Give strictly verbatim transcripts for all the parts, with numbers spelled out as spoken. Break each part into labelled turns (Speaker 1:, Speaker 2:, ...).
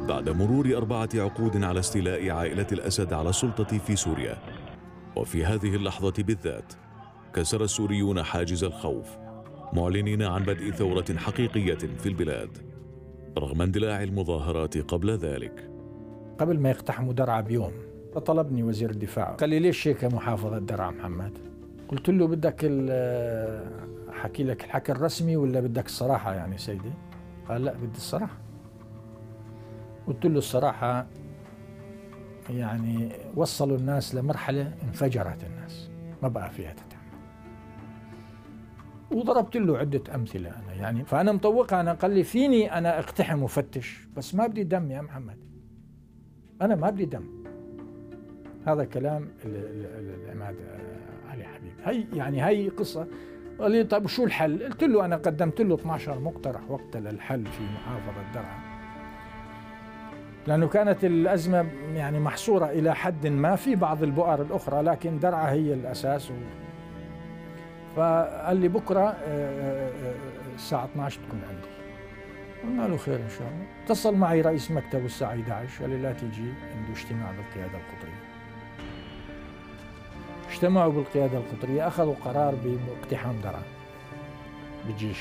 Speaker 1: بعد مرور أربعة عقود على استيلاء عائلة الأسد على السلطة في سوريا. وفي هذه اللحظة بالذات كسر السوريون حاجز الخوف، معلنين عن بدء ثورة حقيقية في البلاد رغم اندلاع المظاهرات قبل ذلك.
Speaker 2: قبل ما يقتحموا درعا بيوم طلبني وزير الدفاع، قال لي ليش هيك محافظة درعا محمد؟ قلت له بدك احكي لك الحكي الرسمي ولا بدك الصراحة يعني سيدي؟ قال لا بدي الصراحة. قلت له الصراحة يعني وصلوا الناس لمرحلة انفجرت الناس ما بقى فيها تتحمل. وضربت له عدة أمثلة أنا يعني، فأنا مطوقها. أنا قال لي فيني أنا اقتحم وفتش بس ما بدي دم يا محمد، أنا ما بدي دم. هذا كلام العماد علي حبيب. هي يعني هي قصة. قال لي طيب شو الحل؟ قلت له أنا قدمت له اثني عشر مقترح وقت للحل في محافظة درعا، لأنه كانت الأزمة يعني محصورة إلى حد ما في بعض البؤر الأخرى، لكن درعا هي الأساس. و... فقال لي بكرة الساعة اثني عشر تكون عندي. قلنا له خير إن شاء الله. اتصل معي رئيس مكتب الساعة إحدى عشر قال لي لا تيجي، عنده اجتماع بالقيادة القطرية. اجتمعوا بالقيادة القطرية، أخذوا قرار باقتحام درعا بالجيش.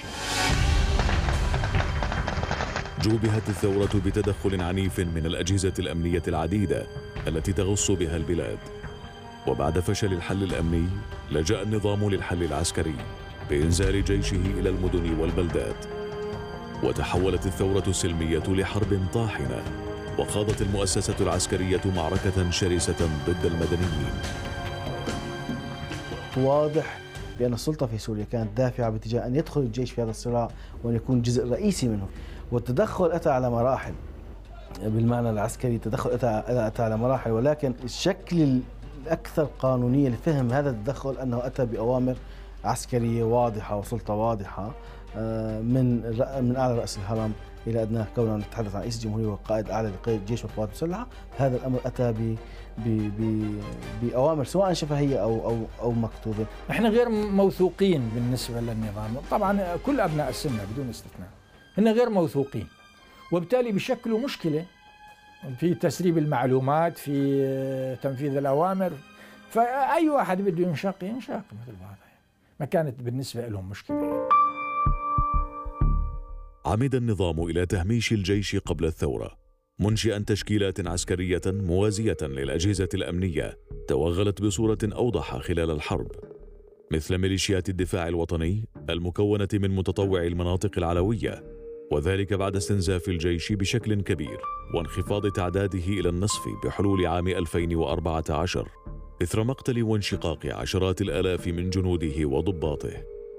Speaker 1: جوبهت الثورة بتدخل عنيف من الأجهزة الأمنية العديدة التي تغص بها البلاد. وبعد فشل الحل الأمني لجأ النظام للحل العسكري بإنزال جيشه إلى المدن والبلدات. وتحولت الثورة السلمية لحرب طاحنة، وخاضت المؤسسة العسكرية معركة شرسة ضد المدنيين.
Speaker 3: واضح بأن السلطة في سوريا كانت دافعة باتجاه أن يدخل الجيش في هذا الصراع وأن يكون جزء رئيسي منه. والتدخل أتى على مراحل بالمعنى العسكري، التدخل أتى, أتى على مراحل، ولكن الشكل الأكثر قانونية لفهم هذا التدخل أنه أتى بأوامر عسكرية واضحة وسلطة واضحة من من أعلى رأس الهرم إلى أدناه. كوننا نتحدث عن رئيس الجمهورية والقائد الأعلى لقيادة الجيش والقوات المسلحة، هذا الأمر أتى ب بأوامر سواء شفهية أو أو أو مكتوبة.
Speaker 2: نحن غير موثوقين بالنسبة للنظام، طبعا كل أبناء السنة بدون استثناء هن غير موثوقين، وبالتالي بيشكلوا مشكلة في تسريب المعلومات، في تنفيذ الأوامر. فأي واحد بده ينشق ينشق مثل بعض، ما كانت بالنسبة لهم مشكلة.
Speaker 1: عمد النظام إلى تهميش الجيش قبل الثورة، منشئا تشكيلات عسكرية موازية للأجهزة الأمنية توغلت بصورة أوضح خلال الحرب، مثل ميليشيات الدفاع الوطني المكونة من متطوعي المناطق العلوية، وذلك بعد استنزاف الجيش بشكل كبير وانخفاض تعداده إلى النصف بحلول عام ألفين وأربعة عشر إثر مقتل وانشقاق عشرات الآلاف من جنوده وضباطه.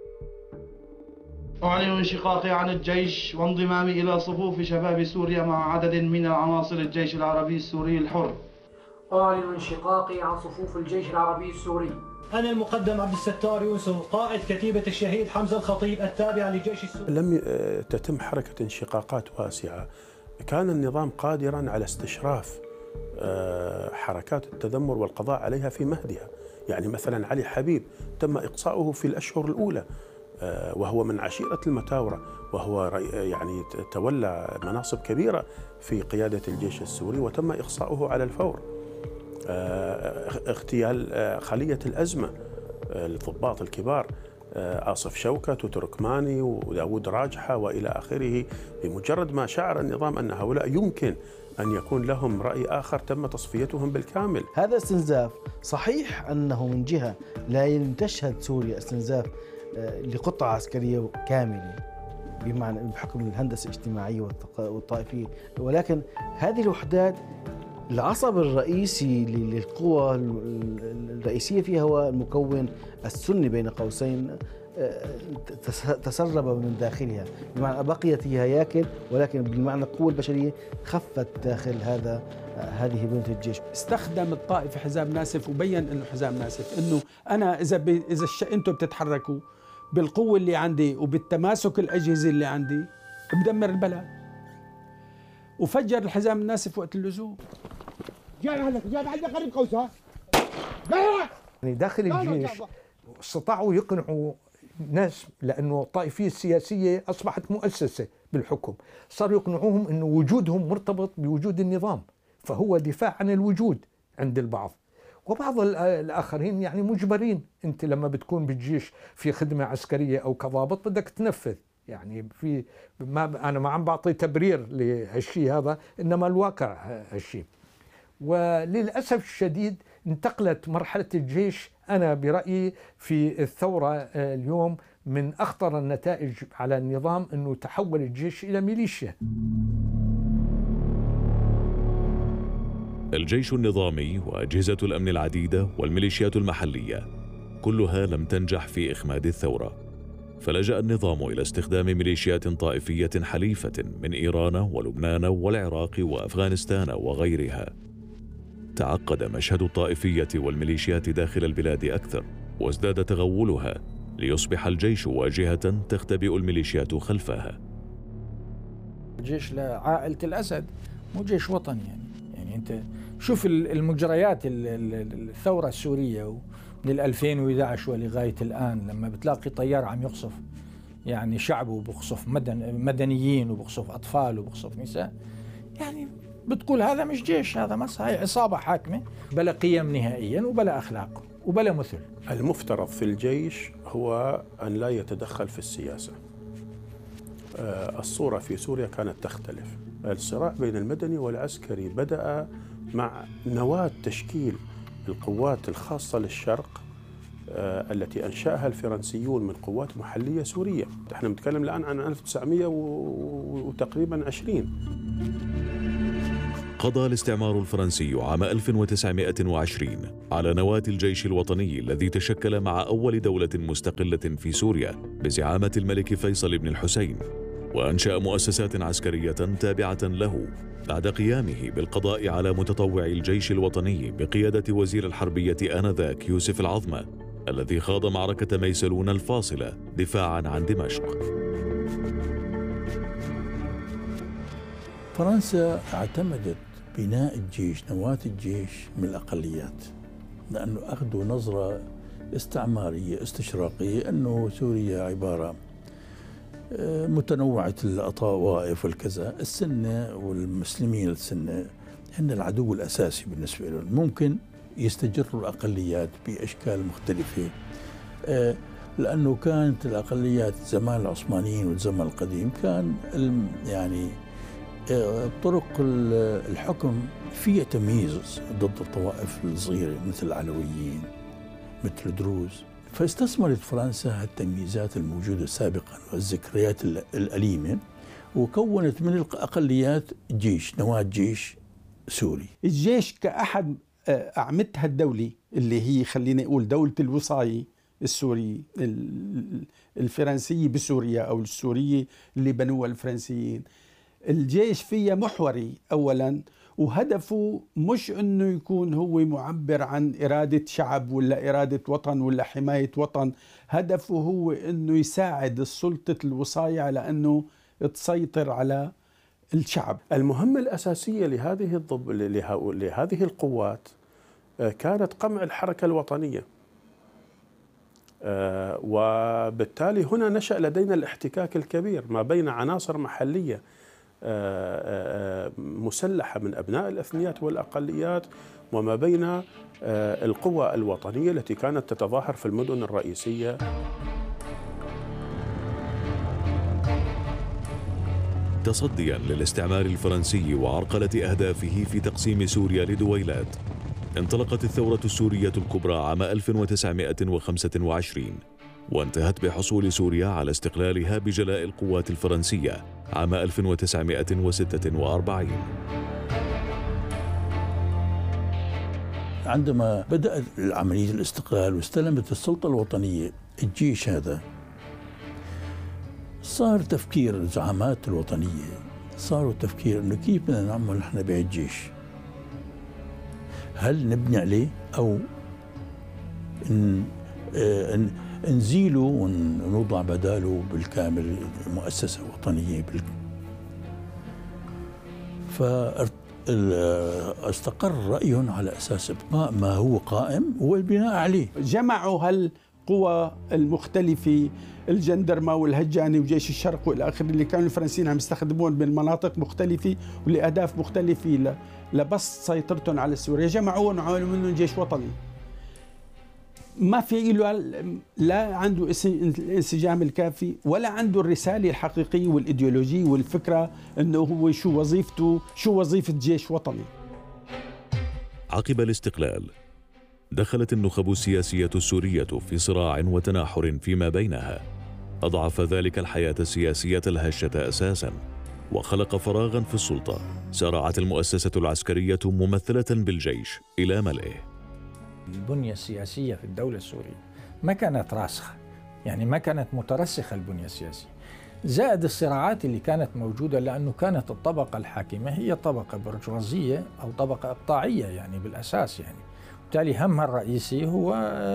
Speaker 4: أعلن انشقاقي عن الجيش وانضمامي إلى صفوف شباب سوريا مع عدد من عناصر الجيش العربي السوري الحر.
Speaker 5: أعلن انشقاقي عن صفوف الجيش العربي السوري.
Speaker 6: أنا المقدم عبد الستار يوسف، قائد كتيبة الشهيد حمزة الخطيب التابعة للجيش السوري.
Speaker 7: لم تتم حركة انشقاقات واسعة، كان النظام قادرا على استشراف حركات التذمر والقضاء عليها في مهدها. يعني مثلا علي حبيب تم إقصاؤه في الأشهر الأولى وهو من عشيرة المتاورة، وهو يعني تولى مناصب كبيرة في قيادة الجيش السوري وتم إقصاؤه على الفور. اغتيال خلية الأزمة الضباط الكبار آصف شوكت وتركماني وداود راجحة وإلى آخره، بمجرد ما شعر النظام أن هؤلاء يمكن أن يكون لهم رأي آخر تم تصفيتهم بالكامل.
Speaker 3: هذا استنزاف صحيح أنه من جهة لا تشهد سوريا استنزاف لقطعة عسكرية كاملة بمعنى بحكم الهندسة الاجتماعية والطائفية، ولكن هذه الوحدات العصب الرئيسي للقوى الرئيسية فيها هو المكون السني بين قوسين تسرب من داخلها، بمعنى بقيت هي هياكل ولكن بالمعنى القوة البشرية خفت داخل هذا هذه بنية الجيش.
Speaker 8: استخدم الطائفة حزام ناسف وبين انه حزام ناسف انه انا اذا ب... اذا الش... انتم بتتحركوا بالقوة اللي عندي وبالتماسك الأجهزة اللي عندي بدمر البلد، وفجر الحزام الناسف وقت اللزوم.
Speaker 9: جاي عندك جاي عندك قريب قوسها.
Speaker 10: يعني داخل الجيش استطاعوا يقنعوا ناس، لأنه الطائفية السياسية أصبحت مؤسسة بالحكم، صار يقنعوهم أن وجودهم مرتبط بوجود النظام، فهو دفاع عن الوجود عند البعض. وبعض الآخرين يعني مجبرين، أنت لما بتكون بالجيش في خدمة عسكرية أو كضابط بدك تنفذ، يعني في ما أنا ما عم بعطي تبرير لهالشيء هذا، إنما الواقع هالشيء. وللأسف الشديد انتقلت مرحلة الجيش أنا برأيي في الثورة اليوم من أخطر النتائج على النظام أنه تحول الجيش إلى ميليشيا.
Speaker 1: الجيش النظامي وأجهزة الأمن العديدة والميليشيات المحلية كلها لم تنجح في إخماد الثورة، فلجأ النظام إلى استخدام ميليشيات طائفية حليفة من إيران ولبنان والعراق وأفغانستان وغيرها. تعقد مشهد الطائفية والميليشيات داخل البلاد أكثر، وازداد تغولها ليصبح الجيش واجهة تختبئ الميليشيات خلفها.
Speaker 2: الجيش لعائلة الأسد مو جيش وطني، يعني يعني أنت شوف المجريات الثورة السورية من ألفين وإحدى عشر ولغاية الآن، لما بتلاقي طيار عم يقصف يعني شعب وبقصف مدن مدنيين وبقصف أطفال وبقصف نساء، يعني بتقول هذا مش جيش، هذا مس هاي عصابة حاكمة بلا قيم نهائيا وبلا أخلاق وبلا مثل.
Speaker 7: المفترض في الجيش هو أن لا يتدخل في السياسة. الصورة في سوريا كانت تختلف. الصراع بين المدني والعسكري بدأ مع نواة تشكيل القوات الخاصة للشرق التي أنشأها الفرنسيون من قوات محلية سورية. احنا نتكلم الآن عن ألف وتسعمئة وتقريبا عشرين.
Speaker 1: قضى الاستعمار الفرنسي عام ألف وتسعمئة وعشرين على نواة الجيش الوطني الذي تشكل مع أول دولة مستقلة في سوريا بزعامة الملك فيصل بن الحسين، وأنشأ مؤسسات عسكرية تابعة له بعد قيامه بالقضاء على متطوعي الجيش الوطني بقيادة وزير الحربية آنذاك يوسف العظمة، الذي خاض معركة ميسلون الفاصلة دفاعا عن دمشق.
Speaker 11: فرنسا اعتمدت بناء الجيش، نواة الجيش، من الأقليات، لأنه أخذوا نظرة استعمارية استشراقية أنه سوريا عبارة متنوعة الطوائف والكذا، السنة والمسلمين السنة هن العدو الأساسي بالنسبة لهم، ممكن يستجروا الأقليات بأشكال مختلفة، لأنه كانت الأقليات زمان العثمانيين والزمن القديم كان يعني طرق الحكم فيها تمييز ضد الطوائف الصغيرة مثل العلويين مثل الدروز، فاستثمرت فرنسا التمييزات الموجودة سابقا والذكريات الأليمة، وكونت من الأقليات جيش، نواة جيش سوري.
Speaker 8: الجيش كأحد أعمدتها الدولة اللي هي خلينا نقول دولة الوصاية السوري الفرنسية بسوريا أو السورية اللي بنوها الفرنسيين. الجيش فيها محوري أولا، وهدفه مش أنه يكون هو معبر عن إرادة شعب ولا إرادة وطن ولا حماية وطن، هدفه هو أنه يساعد السلطة الوصاية على أنه تسيطر على الشعب.
Speaker 7: المهمة الأساسية لهذه الضب لهذه القوات كانت قمع الحركة الوطنية، وبالتالي هنا نشأ لدينا الاحتكاك الكبير ما بين عناصر محلية مسلحة من أبناء الأثنيات والأقليات وما بين القوى الوطنية التي كانت تتظاهر في المدن الرئيسية.
Speaker 1: تصديا للاستعمار الفرنسي وعرقلة أهدافه في تقسيم سوريا لدويلات، انطلقت الثورة السورية الكبرى عام ألف وتسعمئة وخمسة وعشرين، وانتهت بحصول سوريا على استقلالها بجلاء القوات الفرنسية عام ألف وتسعمئة وستة وأربعين.
Speaker 11: عندما بدأت عملية الاستقلال واستلمت السلطة الوطنية الجيش هذا، صار تفكير الزعامات الوطنية، صاروا تفكير انه كيف بدنا نعمل نحن بهالجيش، هل نبني عليه او إن إن نزيله ونوضع بداله بالكامل مؤسسة وطنية. فاستقر رأيهم على أساس إبقاء ما هو قائم والبناء عليه.
Speaker 8: جمعوا هالقوى المختلفة الجندرما والهجاني وجيش الشرق والى اخره اللي كانوا الفرنسيين عم يستخدمون بالمناطق مختلفه ولاهداف مختلفه لبسط سيطرتهم على سوريا، جمعوهم وعملوا منهم جيش وطني. ما في له لا عنده الانسجام الكافي ولا عنده الرساله الحقيقيه والايديولوجيه والفكره انه هو شو وظيفته، شو وظيفه جيش وطني.
Speaker 1: عقب الاستقلال دخلت النخب السياسية السورية في صراع وتناحر فيما بينها، أضعف ذلك الحياة السياسية الهشة أساساً وخلق فراغاً في السلطة. سارعت المؤسسة العسكرية ممثلة بالجيش إلى ملئه.
Speaker 2: البنية السياسية في الدولة السورية ما كانت راسخة، يعني ما كانت مترسخة البنية السياسية، زائد الصراعات اللي كانت موجودة، لأنه كانت الطبقة الحاكمة هي طبقة برجوازية أو طبقة إقطاعية يعني بالأساس، يعني بالتالي همها الرئيسي هو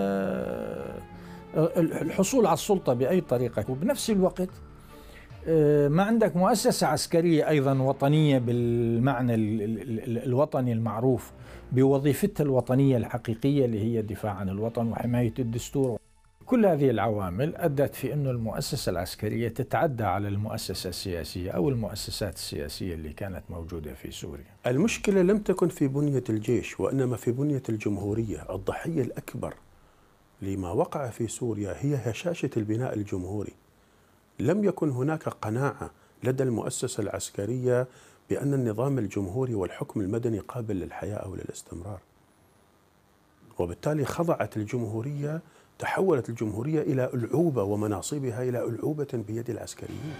Speaker 2: الحصول على السلطة بأي طريقة. وبنفس الوقت ما عندك مؤسسة عسكرية أيضا وطنية بالمعنى الوطني المعروف بوظيفتها الوطنية الحقيقية اللي هي الدفاع عن الوطن وحماية الدستور. كل هذه العوامل أدت في أن المؤسسة العسكرية تتعدى على المؤسسة السياسية أو المؤسسات السياسية اللي كانت موجودة في سوريا.
Speaker 7: المشكلة لم تكن في بنية الجيش وإنما في بنية الجمهورية. الضحية الأكبر لما وقع في سوريا هي هشاشة البناء الجمهوري. لم يكن هناك قناعة لدى المؤسسة العسكرية بأن النظام الجمهوري والحكم المدني قابل للحياة أو للاستمرار، وبالتالي خضعت الجمهورية، تحولت الجمهورية إلى ألعوبة ومناصبها إلى ألعوبة بيد العسكريين.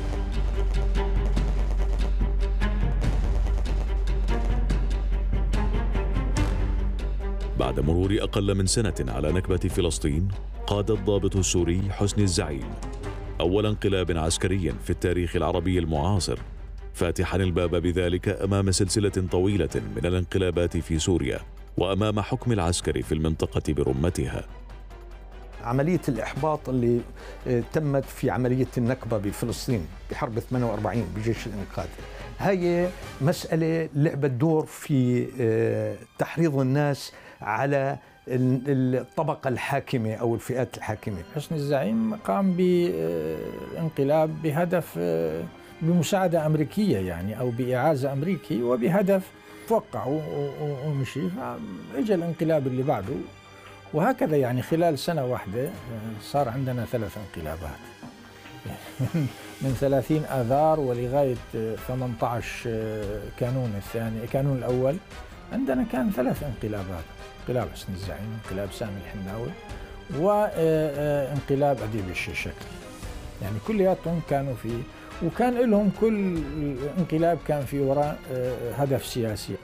Speaker 1: بعد مرور أقل من سنة على نكبة فلسطين، قاد الضابط السوري حسني الزعيم أول انقلاب عسكري في التاريخ العربي المعاصر، فاتحا الباب بذلك أمام سلسلة طويلة من الانقلابات في سوريا وأمام حكم العسكر في المنطقة برمتها.
Speaker 10: عملية الإحباط اللي تمت في عملية النكبة بفلسطين بحرب ثمانية وأربعين بجيش الإنقاذ، هي مسألة لعبت دور في تحريض الناس على الطبقة الحاكمة أو الفئات الحاكمة.
Speaker 2: حسني الزعيم قام بانقلاب بهدف بمساعدة أمريكية يعني أو بإعازة أمريكي وبهدف توقع ومشي، فإجا الانقلاب اللي بعده، وهكذا يعني خلال سنة واحدة صار عندنا ثلاث انقلابات من ثلاثين آذار ولغاية ثمانية عشر كانون الثاني كانون الأول عندنا كان ثلاث انقلابات: انقلاب حسني الزعيم، انقلاب سامي الحناوي، وانقلاب أديب الشيشكلي. يعني كلياتهم كانوا في، وكان لهم كل انقلاب كان في وراء هدف سياسي.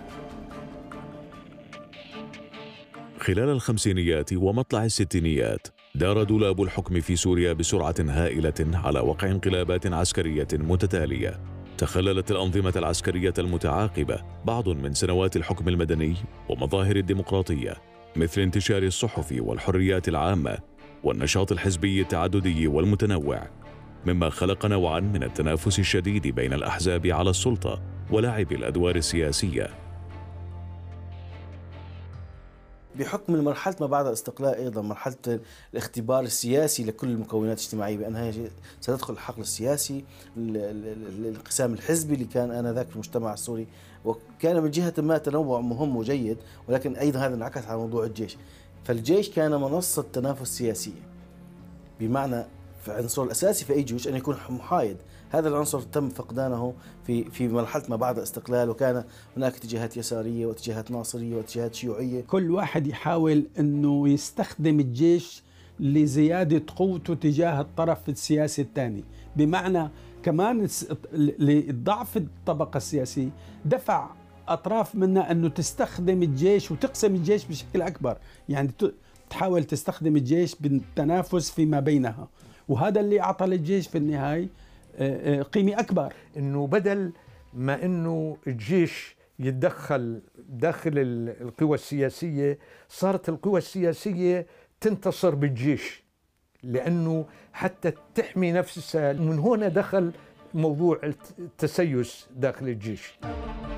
Speaker 1: خلال الخمسينيات ومطلع الستينيات دار دولاب الحكم في سوريا بسرعة هائلة على وقع انقلابات عسكرية متتالية تخللت الأنظمة العسكرية المتعاقبة بعض من سنوات الحكم المدني ومظاهر الديمقراطية، مثل انتشار الصحف والحريات العامة والنشاط الحزبي التعددي والمتنوع، مما خلق نوعا من التنافس الشديد بين الأحزاب على السلطة ولعب الأدوار السياسية.
Speaker 3: بحكم مرحلة ما بعد الاستقلال أيضا مرحلة الاختبار السياسي لكل المكونات الاجتماعية بأنها ستدخل الحقل السياسي، الانقسام الحزبي اللي كان آنذاك في المجتمع السوري، وكان من جهة ما تنوع مهم وجيد، ولكن أيضا هذا انعكس على موضوع الجيش. فالجيش كان منصة تنافس سياسية، بمعنى العنصر الأساسي في أي جيش أن يكون محايد. هذا العنصر تم فقدانه في في مرحلة ما بعد الاستقلال، وكان هناك اتجاهات يسارية واتجاهات ناصرية واتجاهات شيوعية.
Speaker 8: كل واحد يحاول أنه يستخدم الجيش لزيادة قوته تجاه الطرف السياسي الثاني، بمعنى كمان لضعف الطبقة السياسية دفع أطراف منها أنه تستخدم الجيش وتقسم الجيش بشكل أكبر، يعني تحاول تستخدم الجيش بالتنافس فيما بينها، وهذا اللي أعطى للجيش في النهاية قيمة أكبر.
Speaker 10: إنه بدل ما إنه الجيش يتدخل داخل القوى السياسية، صارت القوى السياسية تنتصر بالجيش لأنه حتى تحمي نفسها. من هنا دخل موضوع التسيس داخل الجيش.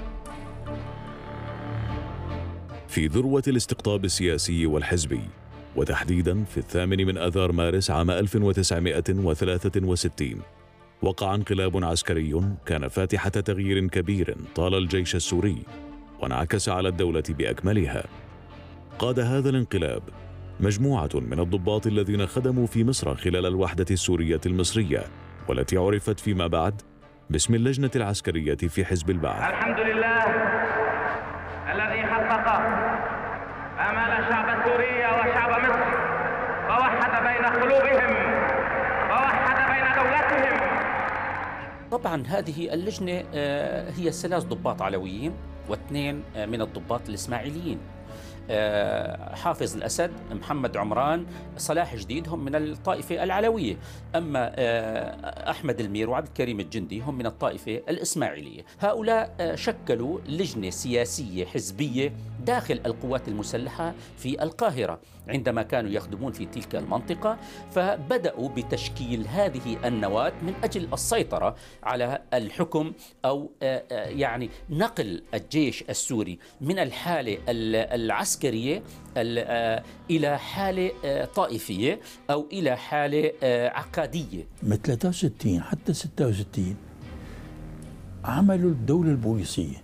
Speaker 1: في ذروة الاستقطاب السياسي والحزبي وتحديدا في الثامن من آذار مارس عام ألف وتسعمائة وثلاثة وستين وقع انقلاب عسكري كان فاتحة تغيير كبير طال الجيش السوري وانعكس على الدولة بأكملها. قاد هذا الانقلاب مجموعة من الضباط الذين خدموا في مصر خلال الوحدة السورية المصرية والتي عرفت فيما بعد باسم اللجنة العسكرية في حزب البعث.
Speaker 12: الحمد لله الذي حقق آمال شعب سوريا وشعب مصر ووحد بين قلوبهم ووحد بين دولتهم.
Speaker 13: طبعا هذه اللجنة هي ثلاث ضباط علويين واثنين من الضباط الإسماعيليين، حافظ الأسد، محمد عمران، صلاح جديد هم من الطائفة العلوية، أما أحمد المير وعبد الكريم الجندي هم من الطائفة الإسماعيلية. هؤلاء شكلوا لجنة سياسية حزبية داخل القوات المسلحة في القاهرة عندما كانوا يخدمون في تلك المنطقة، فبدأوا بتشكيل هذه النواة من أجل السيطرة على الحكم أو يعني نقل الجيش السوري من الحالة العسكرية إلى حالة طائفية أو إلى حالة عقادية.
Speaker 11: من ثلاثة وستين حتى ستة وستين عملوا الدولة البوليسية،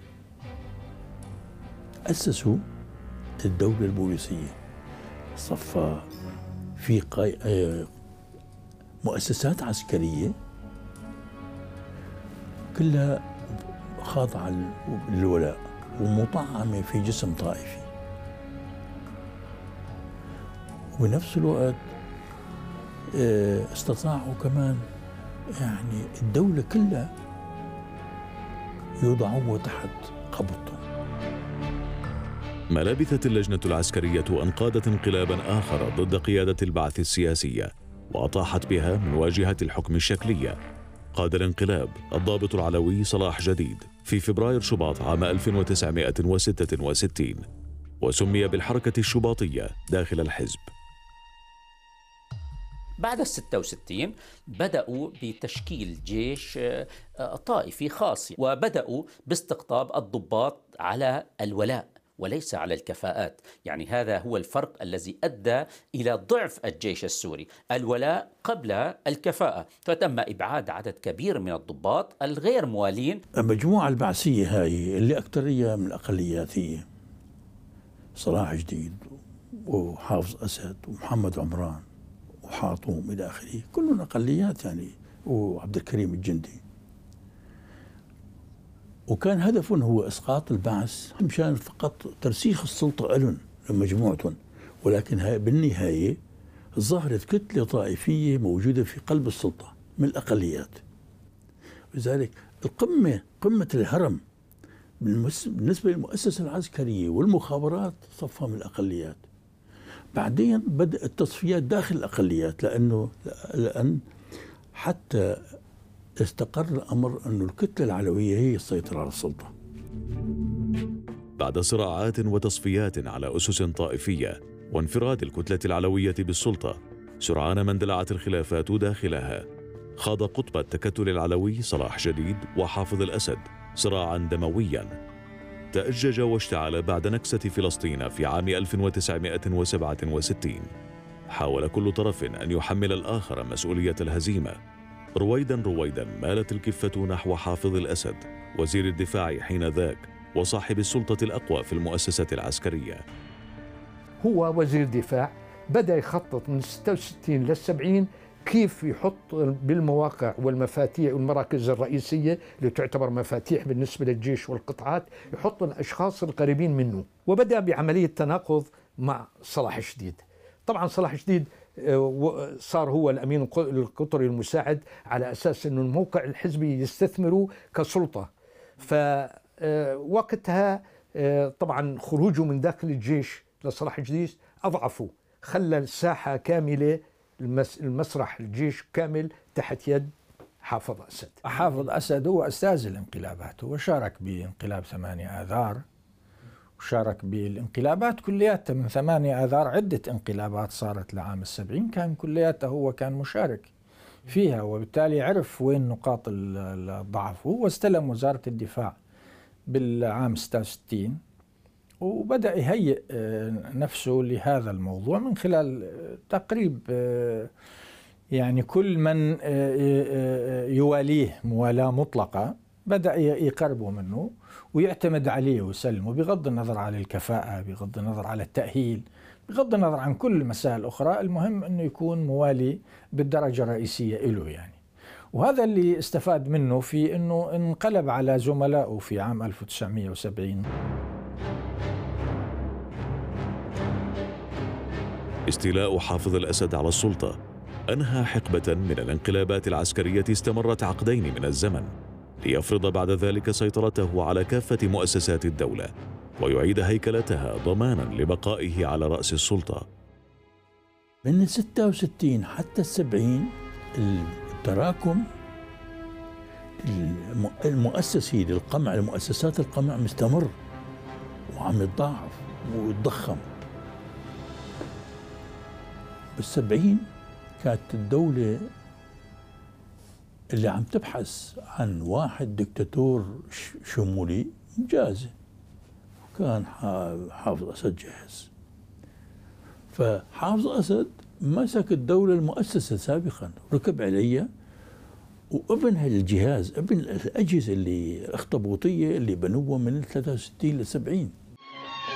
Speaker 11: أسسوا الدولة البوليسية، صفى في مؤسسات عسكرية كلها خاضعة للولاء ومطعمة في جسم طائفي، وبنفس الوقت استطاعوا كمان يعني الدولة كلها يوضعوها تحت قبضتهم.
Speaker 1: ما لبثت اللجنة العسكرية أن قادت انقلابا آخر ضد قيادة البعث السياسية وأطاحت بها من واجهة الحكم الشكلية. قاد الانقلاب الضابط العلوي صلاح جديد في فبراير شباط عام ألف وتسعمائة وستة وستين وسمي بالحركة الشباطية داخل الحزب.
Speaker 13: بعد الستة وستين بدأوا بتشكيل جيش طائفي خاص، وبدأوا باستقطاب الضباط على الولاء وليس على الكفاءات. يعني هذا هو الفرق الذي أدى إلى ضعف الجيش السوري، الولاء قبل الكفاءة، فتم إبعاد عدد كبير من الضباط الغير موالين.
Speaker 11: المجموعة البعثية هاي اللي أكثرية من الأقليات هي صلاح جديد وحافظ أسد ومحمد عمران وحاطوم إلى آخره، كلهم أقليات يعني، وعبد الكريم الجندي، وكان هدفهم هو إسقاط البعث مشان فقط ترسيخ السلطة لهم لمجموعتهم. ولكن هاي بالنهاية ظهرت كتلة طائفية موجودة في قلب السلطة من الأقليات، لذلك القمة قمة الهرم بالنسبة للمؤسسة العسكرية والمخابرات صفها من الأقليات. بعدين بدأت التصفيات داخل الأقليات، لأنه لأن حتى استقر الأمر أن الكتلة العلوية هي السيطرة على السلطة.
Speaker 1: بعد صراعات وتصفيات على أسس طائفية وانفراد الكتلة العلوية بالسلطة، سرعان ما اندلعت الخلافات داخلها. خاض قطب التكتل العلوي صلاح جديد وحافظ الأسد صراعا دمويا تأجج واشتعل بعد نكسة فلسطين في عام ألف وتسعمائة وسبعة وستين. حاول كل طرف أن يحمل الآخر مسؤولية الهزيمة. رويدا رويدا مالت الكفة نحو حافظ الأسد وزير الدفاع حينذاك وصاحب السلطة الأقوى في المؤسسة العسكرية.
Speaker 10: هو وزير دفاع بدأ يخطط من ستة وستين للسبعين كيف يحط بالمواقع والمفاتيح والمراكز الرئيسية اللي تعتبر مفاتيح بالنسبة للجيش والقطاعات، يحط الأشخاص القريبين منه. وبدأ بعملية تناقض مع صلاح جديد. طبعا صلاح جديد صار هو الأمين القطري المساعد على أساس أنه الموقع الحزبي يستثمره كسلطة. فوقتها طبعا خروجه من داخل الجيش لصلاح جديد أضعفه، خلى الساحة كاملة، المسرح الجيش كامل تحت يد حافظ أسد.
Speaker 2: حافظ أسد هو أستاذ الانقلابات، هو شارك بانقلاب ثمانية آذار وشارك بالانقلابات كلياتها من ثمانية آذار. عدة انقلابات صارت لعام السبعين كان كلياتها هو كان مشارك فيها، وبالتالي عرف وين نقاط الضعف. وهو استلم وزارة الدفاع بالعام ستة وستين وبدأ يهيئ نفسه لهذا الموضوع من خلال تقريب يعني كل من يواليه موالاة مطلقة بدأ يقربه منه ويعتمد عليه ويسلمه، بغض النظر عن الكفاءة، بغض النظر على التأهيل، بغض النظر عن كل المسائل الأخرى. المهم أنه يكون موالي بالدرجة الرئيسية له يعني. وهذا اللي استفاد منه في أنه انقلب على زملائه في عام ألف وتسعمئة وسبعين.
Speaker 1: استيلاء حافظ الأسد على السلطة أنهى حقبة من الانقلابات العسكرية استمرت عقدين من الزمن، ليفرض بعد ذلك سيطرته على كافة مؤسسات الدولة ويعيد هيكلتها ضمانا لبقائه على رأس السلطة.
Speaker 11: من ستة وستين حتى السبعين التراكم المؤسسي للقمع، لمؤسسات القمع مستمر وعم يتضاعف ويتضخم. بالسبعين كانت الدولة اللي عم تبحث عن واحد دكتاتور شمولي جاهزة، وكان حافظ أسد جاهز. فحافظ أسد مسك الدولة المؤسسة سابقا، ركب عليها، وابن هالجهاز، ابن الأجهزة اللي الأخطبوطية اللي بنوها من ثلاثة وستين ل سبعين.